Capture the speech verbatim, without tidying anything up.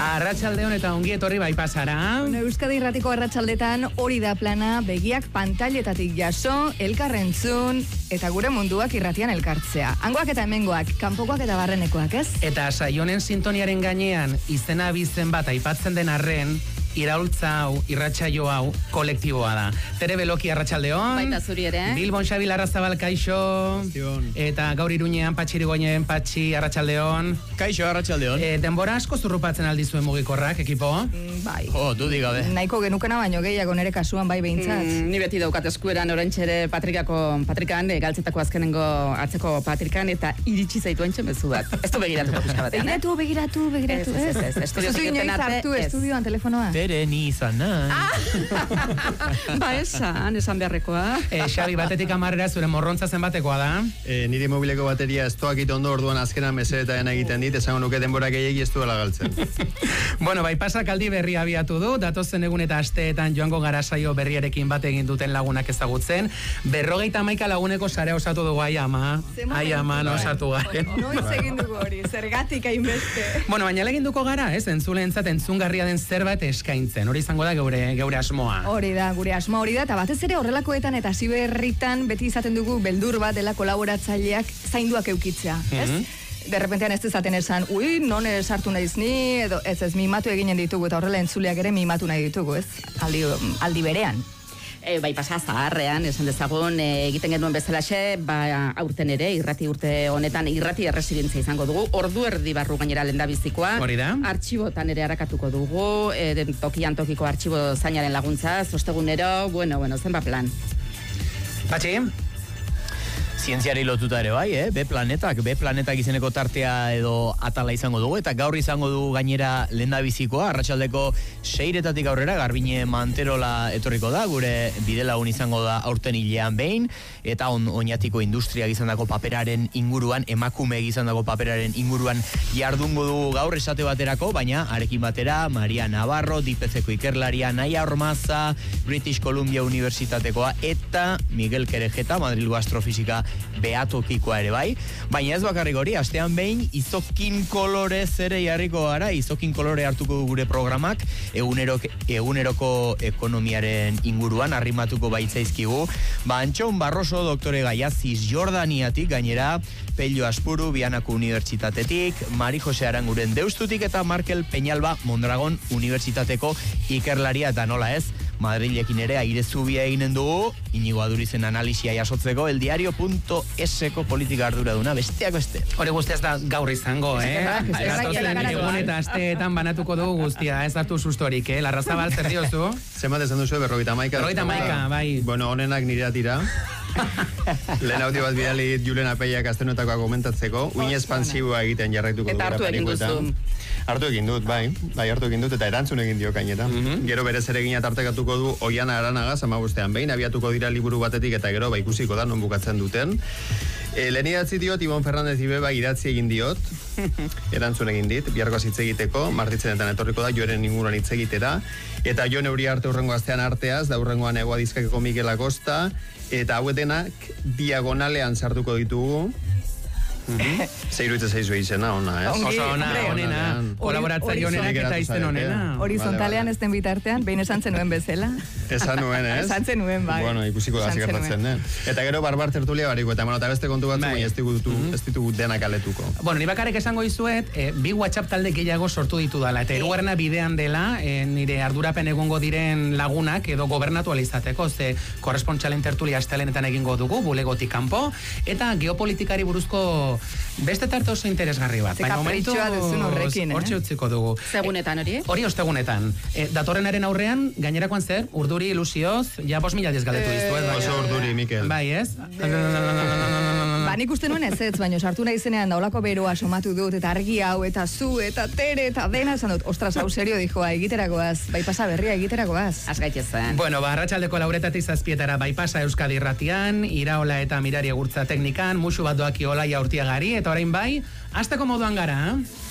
Arratsaldeon eta ongi etorri Baipasara. Euskadi Irratiko arratsaldetan hori da plana, begiak pantailetatik jaso, elkarrentzun eta gure munduak irratian elkartzea. Hangoak eta hemengoak, kanpokoak eta barrenekoak, ez? Eta saionen sintoniaren gainean izena bizen bat aipatzen den arren, iraultza hau, irratsaio hau, kolektiboa da. Tere Beloki arratsaldeon. Baita zuri ere. Bilbon Xabi Larrazabal kaixo. Eta gaur Iruñean Patxi Irigoyen Patxi arratsaldeon. Kaixo arratsaldeon. E, denbora asko zurrupatzen aldi zuen mugikorrak, ekipo? Mm, bai. Oh, du digabe. Nahiko genukena baino gehiago nere kasuan bai behintzat. Mm, ni beti daukat eskueran oraintxere Patrikako Patrikan, e, galtzetako azkenengo atzeko Patrikan eta iritsi zaitu entxen bezu bat. Ez du begiratuko pixka batean. Begiratu, begiratu, begiratu. Ez, ez, ez, ez. Ez du inoiz hartu estudioan telefonoa. Tere ni izan nahi. Ba, esan, esan beharrekoa. E, Xabi, batetik amarrera zure morrontza zenbatekoa da? E, nire mobileko bateria ez toakit ondo orduan azkenan mesedetan egiten dit, esango nuke denbora gehiagi ez duela galtzen. Bueno, Baipasak aldi berri abiatu du, datozen egun eta asteetan joango gara saio berriarekin bat egin duten lagunak ezagutzen. Berrogeita hamaika laguneko sarea osatu dugu, ai ama, ai ama, no osatu garen. Noiz egin dugu hori, zergatik hainbeste. Bueno, baina legin duko gara, ez, entzuleentzat entzungarria den zerbait eskaintzen, hori izango da geure, geure asmoa. Hori da, gure asmoa hori da, eta batez ere horrelakoetan eta ziberritan beti izaten dugu beldur bat dela kolaboratzaileak zainduak eukitzea, ez? Mm-hmm. Derrepentean ez dezaten esan, ui, non sartu naiz ni, edo ez ez mimatu eginen ditugu, eta horrela entzuleak ere mimatu nahi ditugu, ez? Aldi, aldi berean. E, bai pasa zaharrean, esan dezagun, e, egiten genuen bezalaxe, ba, aurten ere, irrati urte honetan, irrati erresidentzia izango dugu, ordu erdi barru gainera lendabizikoa. Hori da. Artxibotan ere harakatuko dugu, e, tokian tokiko artxibo zainaren laguntza, zostegunero, bueno, bueno, zenba plan. Patxi? Zientziari lotuta ere bai, eh? B planetak, B planetak izeneko tartea edo atala izango dugu, eta gaur izango dugu gainera lendabizikoa, arratsaldeko seiretatik aurrera, Garbine Manterola etorriko da, gure bidelagun izango da aurten hilean behin, eta on, oinatiko industriak izandako paperaren inguruan, emakume izandako paperaren inguruan jardungo dugu gaur esate baterako, baina arekin batera, Maria Navarro, D I P C-ko ikerlaria, Naia Ormaza, British Columbia Unibertsitatekoa, eta Miguel Kerejeta, Madrilgo Astrofisika beatokikoa ere bai, baina ez bakarrik hori, astean behin izokin kolorez ere jarriko gara, izokin kolore hartuko gure programak, egunerok, eguneroko ekonomiaren inguruan arrimatuko baitzaizkigu, ba Antxon Barroso doktore gaia Cisjordaniatik, gainera Pello Aspuru Bianako Unibertsitatetik, Mari Jose Aranguren Deustutik eta Markel Peñalba Mondragon Unibertsitateko ikerlaria, eta nola ez, Madrilekin ere aire zubia eginen dugu, Inigo Adurizen analisia jasotzeko, eldiario punto eseko politika arduraduna, besteak beste. Hori guztia ez da gaur izango, eh? Gatozen egun eta asteetan banatuko dugu guztia, ez hartu sustorik, eh? Larrazabal, zer diozu? Zenbat esan duzu, berrogeita hamaika. Berrogeita hamaika, bai. Bueno, honenak nire atira. Lehen audio bat bidali Julen Apeiak astenetakoa komentatzeko, uin espansiboa egiten jarraituko eta hartu egin duzu. Hartu egin dut, bai, bai hartu egin dut, eta erantzun egin dio gainera. Mm-hmm. Gero berez ere egina tartekatuko du Oiana Aranagaz, amabostean behin, abiatuko dira liburu batetik, eta gero ba ikusiko da non bukatzen duten. E, lehen idatzi diot, Ibon Fernandez Ibeba idatzi egin diot, erantzun egin dit, biharko hitz egiteko, martitzenetan etorriko da, joeren inguruan hitz egitera, eta jo neuri arte urrengo astean arteaz, da urrengoan Egoa Dizkakeko Mikel Acosta, eta hauetenak diagonalean sartuko ditugu. Zeiruitze zaizu izena ona, ez? Oso ona, onena, kolaboratzaile honenak eta izten onena. Horizontalean ez den bitartean, behin esan zenuen bezala. Esan nuen, ez? Esan zenuen, bai. Bueno, ikusiko da zigartatzen, eh? Eta gero barbar tertulia bariko, eta bueno, eta beste kontu batzu, baina ez ditugu, ez ditugu denak aletuko. Bueno, ni bakarrik esango izuet, eh, bi WhatsApp talde gehiago sortu ditu dala, eta hirugarrena bidean dela, eh, nire ardurapen egongo diren lagunak edo gobernatu alizateko, ze korrespontxalen tertulia astelenetan egingo dugu, bulegotik kanpo, eta geopolitikari buruzko beste tarte oso interesgarri bat. Baina momentu hortxe utziko dugu. Segunetan hori? Hori ostegunetan. E, datorrenaren aurrean, gainerakoan zer, urduri ilusioz, ja bos mila dizgaletu diztu, ez? Oso urduri, Mikel. Bai, ez? Ba, nik uste nuen ez ez, baina sartu nahi zenean daulako beroa somatu dut, eta argi hau, eta zu, eta tere, eta dena, esan dut, ostras, hau serio dijoa, egiterakoaz, Baipasa berria egiterakoaz. Azgaitezen. Bueno, ba, arratsaldeko lauretatik zazpietara Baipasa Euskadi irratian, Iraola eta Mirari Egurtza teknikan, musu bat doaki Olaia Urtiagari, eta orain bai, hasteko moduan gara,